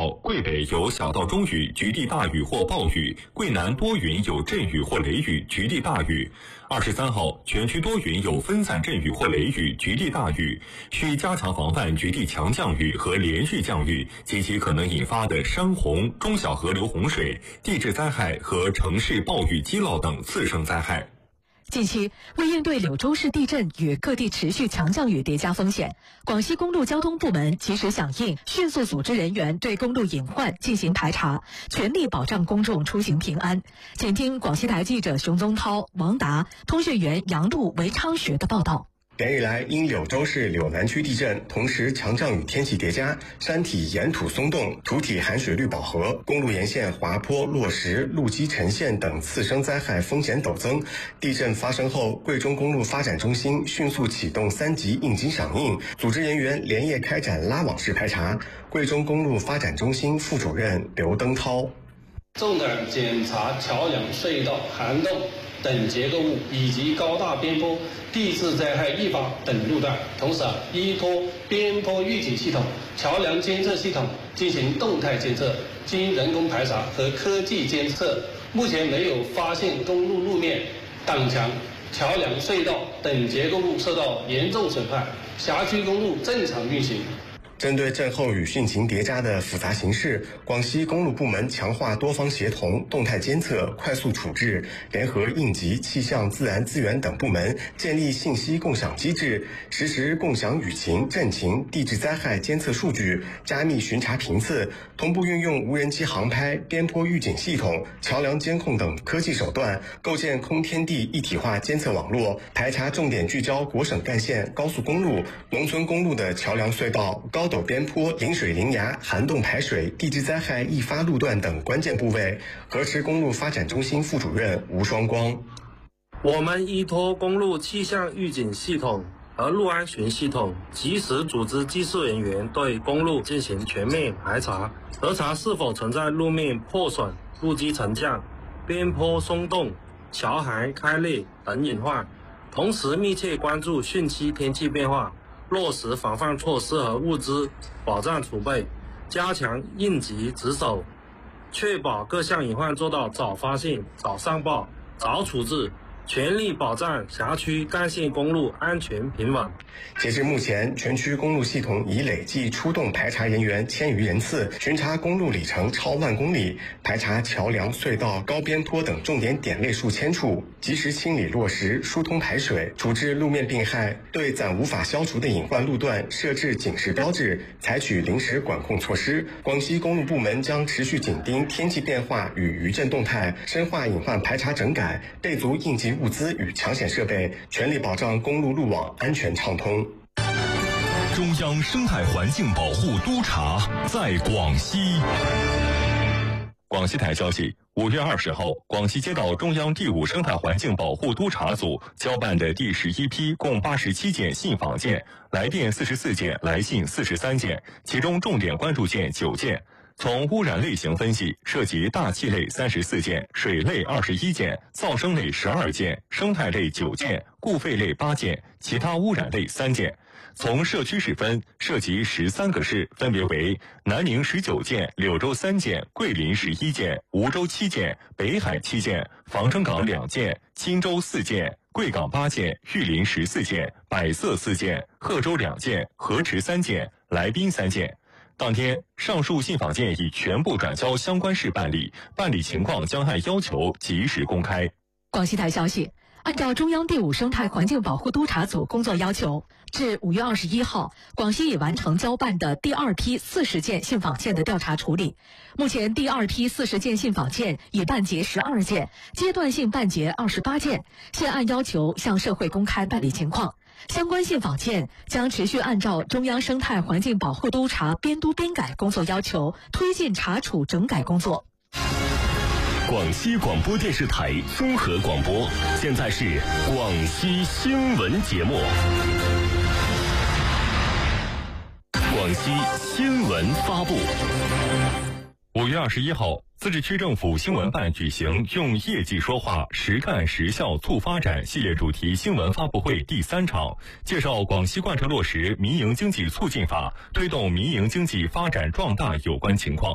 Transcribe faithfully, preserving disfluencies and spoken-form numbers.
号，桂北有小到中雨，局地大雨或暴雨；桂南多云有阵雨或雷雨，局地大雨。二十三号，全区多云有分散阵雨或雷雨，局地大雨，需加强防范局地强降雨和连续降雨及其可能引发的山洪、中小河流洪水、地质灾害和城市暴雨积涝等次生灾害。 近期，为应对柳州市地震与各地持续强降雨叠加风险，广西公路交通部门及时响应，迅速组织人员对公路隐患进行排查，全力保障公众出行平安。请听广西台记者熊宗涛、王达、通讯员杨璐、韦昌学的报道。 连日来，因柳州市柳南区地震，同时强降雨天气叠加，山体岩土松动，土体含水率饱和，公路沿线滑坡、落石、路基沉陷等次生灾害风险陡增。地震发生后，贵中公路发展中心迅速启动三级应急响应，组织人员连夜开展拉网式排查。贵中公路发展中心副主任刘登涛： 重点检查桥梁、隧道、涵洞等结构物以及高大边坡、地质灾害易发等路段，同时啊，依托边坡预警系统、桥梁监测系统进行动态监测，经人工排查和科技监测，目前没有发现公路路面、挡墙、桥梁、隧道等结构物受到严重损害，辖区公路正常运行。 针对震后与汛情叠加的复杂形势，广西公路部门强化多方协同、动态监测、快速处置，联合应急、气象、自然资源等部门，建立信息共享机制，实时共享雨情、震情、地质灾害监测数据，加密巡查频次，同步运用无人机航拍、边坡预警系统、桥梁监控等科技手段，构建空天地一体化监测网络，排查重点聚焦国省干线、高速公路、农村公路的桥梁、隧道、高陡边坡、临水临崖、涵洞排水、地质灾害易发路段等关键部位。河池公路发展中心副主任吴双光： 我们依托公路气象预警系统和路安巡系统，及时组织技术人员对公路进行全面排查，核查是否存在路面破损、路基沉降、边坡松动、桥涵开裂等隐患，同时密切关注汛期天气变化，落实防范措施和物资保障储备，加强应急值守，确保各项隐患做到早发现、早上报、早处置，全力保障辖区干线公路安全平稳。 截至目前，全区公路系统已累计出动排查人员千余人次，巡查公路里程超万公里，排查桥梁、隧道、高边坡等重点点位数千处，及时清理落石、疏通排水，处置路面病害，对暂无法消除的隐患路段设置警示标志，采取临时管控措施。广西公路部门将持续紧盯天气变化与余震动态，深化隐患排查整改，备足应急物资与抢险设备，全力保障公路路网安全畅通。 中央生态环境保护督察在广西。广西台消息，五月二十号，广西接到中央第五生态环境保护督察组交办的第十一批共八十七件信访件，来电四十四件，来信四十三件，其中重点关注件九件。从污染类型分析，涉及大气类三十四件，水类二十一件，噪声类十二件，生态类九件，固废类八件，其他污染类三件。从社区市分，涉及十三个市，分别为南宁十九件，柳州三件，桂林十一件，梧州七件，北海七件，防城港两件，钦州四件，贵港八件，玉林十四件，百色四件，贺州两件，河池三件，来宾三件。当天，上述信访件已全部转交相关市办理，办理情况将按要求及时公开。 广西台消息，按照中央第五生态环境保护督察组工作要求，至五月二十一号，广西已完成交办的第二批四十件信访件的调查处理。目前，第二批四十件信访件已办结十二件，阶段性办结二十八件，现按要求向社会公开办理情况。相关信访件将持续按照中央生态环境保护督察编督编改工作要求，推进查处整改工作。 广西广播电视台综合广播，现在是广西新闻节目。广西新闻发布。 五月二十一号，自治区政府新闻办举行用业绩说话，实干实效促发展系列主题新闻发布会第三场，介绍广西贯彻落实民营经济促进法，推动民营经济发展壮大有关情况。